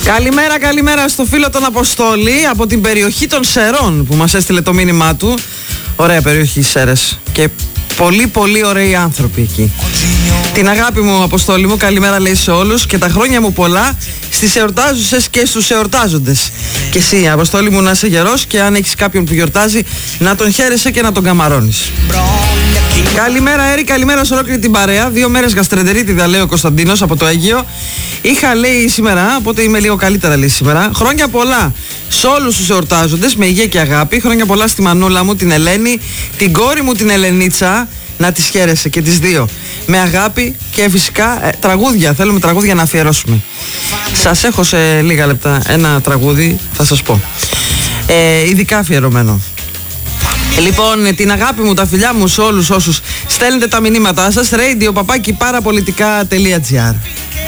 Καλημέρα, καλημέρα στο φίλο τον Αποστόλη από την περιοχή των Σερών που μας έστειλε το μήνυμά του. Ωραία περιοχή οι Σέρες και πολύ πολύ ωραίοι άνθρωποι εκεί. Την αγάπη μου Αποστόλη μου, καλημέρα λέει σε όλους και τα χρόνια μου πολλά στις εορτάζουσες και στους εορτάζοντες. Και εσύ Αποστόλη μου να είσαι γερός και αν έχεις κάποιον που γιορτάζει να τον χαίρεσαι και να τον καμαρώνεις. Καλημέρα Έρη, καλημέρα σε ολόκληρη την παρέα. 2 μέρες γαστρεντερίτιδα λέει ο Κωνσταντίνος από το Αίγυο. Είχα λέει σήμερα, οπότε είμαι λίγο καλύτερα λέει σήμερα. Χρόνια πολλά σε όλους τους εορτάζοντες με υγεία και αγάπη. Χρόνια πολλά στη μανούλα μου την Ελένη, την κόρη μου την Ελενίτσα. Να τις χαίρεσαι και τις δύο με αγάπη και φυσικά τραγούδια. Θέλουμε τραγούδια να αφιερώσουμε. Σας έχω σε λίγα λεπτά ένα τραγούδι, θα σας πω, ειδικά αφιερωμένο. Λοιπόν, την αγάπη μου, τα φιλιά μου σε όλους όσους στέλνετε τα μηνύματά σας. radio@parapolitica.gr